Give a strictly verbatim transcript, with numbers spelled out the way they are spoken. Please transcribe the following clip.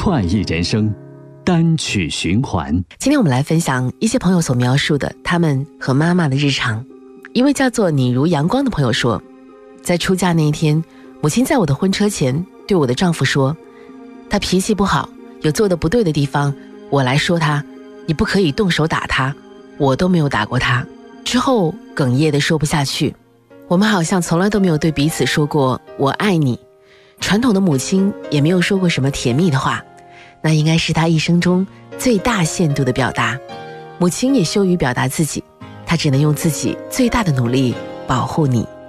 快意人生，单曲循环。 今天我们来分享一些朋友所描述的他们和妈妈的日常。一位叫做你如阳光的朋友说，在出嫁那一天，母亲在我的婚车前对我的丈夫说，他脾气不好，有做的不对的地方，我来说他，你不可以动手打他，我都没有打过他。之后哽咽地说不下去，我们好像从来都没有对彼此说过我爱你，传统的母亲也没有说过什么甜蜜的话，那应该是她一生中最大限度的表达。母亲也羞于表达自己，她只能用自己最大的努力保护你。